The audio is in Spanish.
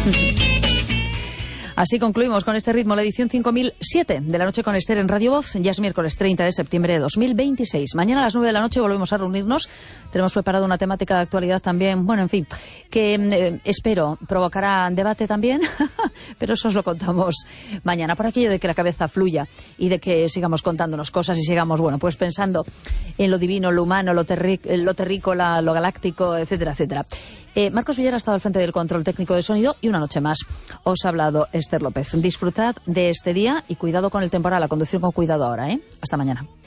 Así concluimos con este ritmo la edición 5007 de La Noche con Esther en Radio Voz. Ya es miércoles 30 de septiembre de 2026. Mañana a las 9 de la noche volvemos a reunirnos. Tenemos preparado una temática de actualidad también, bueno, en fin, que espero provocará debate también, pero eso os lo contamos mañana, por aquello de que la cabeza fluya y de que sigamos contándonos cosas y sigamos, bueno, pues pensando en lo divino, lo humano, lo terrícola, lo galáctico, etcétera, etcétera. Marcos Villar ha estado al frente del control técnico de sonido y una noche más os ha hablado Esther López. Disfrutad de este día y cuidado con el temporal, a conducir con cuidado ahora, ¿eh? Hasta mañana.